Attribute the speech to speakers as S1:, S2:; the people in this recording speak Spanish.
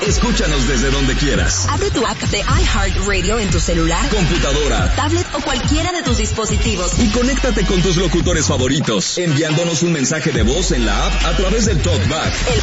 S1: Escúchanos desde donde quieras.
S2: Abre tu app de iHeartRadio en tu celular,
S1: computadora,
S2: tablet o cualquiera de tus dispositivos.
S1: Y conéctate con tus locutores favoritos, enviándonos un mensaje de voz en la app a través del TalkBack.